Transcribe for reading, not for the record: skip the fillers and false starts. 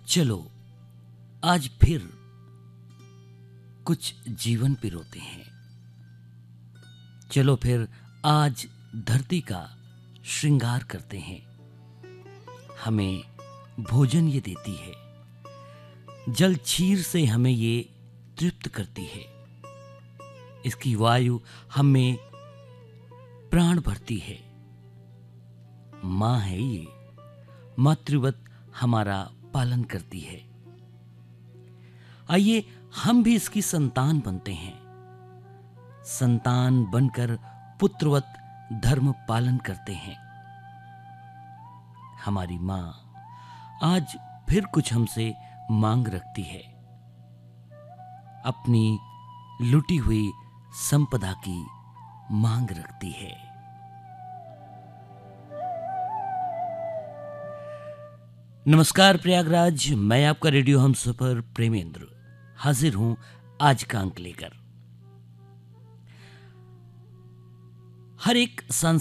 चलो आज फिर कुछ जीवन पिरोते हैं। चलो फिर आज धरती का श्रृंगार करते हैं। हमें भोजन ये देती है, जल क्षीर से हमें ये तृप्त करती है। इसकी वायु हमें प्राण भरती है। माँ है ये, मातृवत हमारा पालन करती है। आइए हम भी इसकी संतान बनते हैं। संतान बनकर पुत्रवत धर्म पालन करते हैं। हमारी माँ आज फिर कुछ हमसे मांग रखती है। अपनी लुटी हुई संपदा की मांग रखती है। नमस्कार प्रयागराज, मैं आपका रेडियो हमसफर प्रेमेंद्र हाजिर हूं आज का अंक लेकर। हर एक